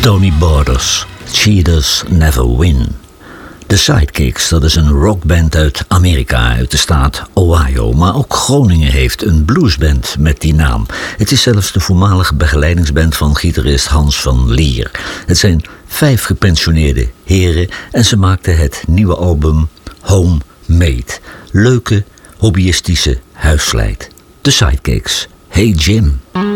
Tony Borders, Cheaters Never Win. De Sidekicks, dat is een rockband uit Amerika, uit de staat Ohio. Maar ook Groningen heeft een bluesband met die naam. Het is zelfs de voormalige begeleidingsband van gitarist Hans van Lier. Het zijn 5 gepensioneerde heren en ze maakten het nieuwe album Homemade. Leuke, hobbyistische huisvlijt. De Sidekicks. Hey Jim.